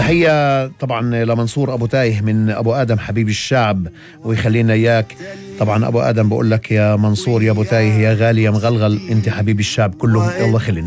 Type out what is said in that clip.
تحية طبعا لمنصور أبو تايه من أبو آدم حبيب الشعب ويخلينا إياك. طبعا أبو آدم بقول لك يا منصور يا أبو تايه يا غالي يا مغلغل، أنت حبيب الشعب كلهم، يلا خلينا